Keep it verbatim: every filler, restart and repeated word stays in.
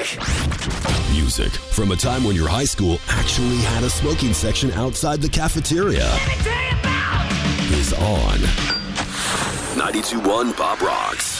Music from a time when your high school actually had a smoking section outside the cafeteria is on ninety-two point one Pop Rocks.